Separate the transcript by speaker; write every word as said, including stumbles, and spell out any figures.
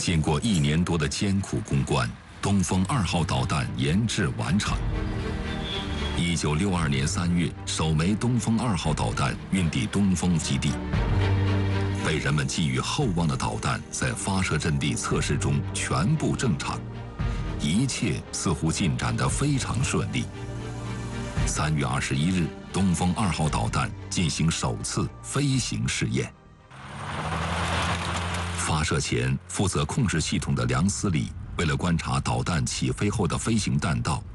Speaker 1: 经过一年多的艰苦攻关，东风二号导弹研制完成。一九六二年三月，首枚东风二号导弹运抵东风基地。被人们寄予厚望的导弹，在发射阵地测试中全部正常，一切似乎进展得非常顺利。三月二十一日，东风二号导弹进行首次飞行试验。发射前，负责控制系统的梁思礼为了观察导弹起飞后的飞行弹道，